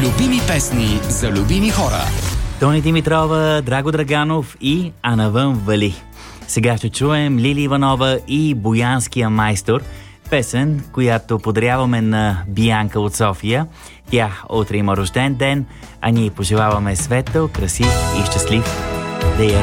Любими песни за любими хора. Тони Димитрова, Драго Драганов и А навън вали. Сега ще чуем Лили Иванова и Боянския майстор. Песен, която подаряваме на Бианка от София. Тя утре има рожден ден, а ние пожелаваме светъл, красив и щастлив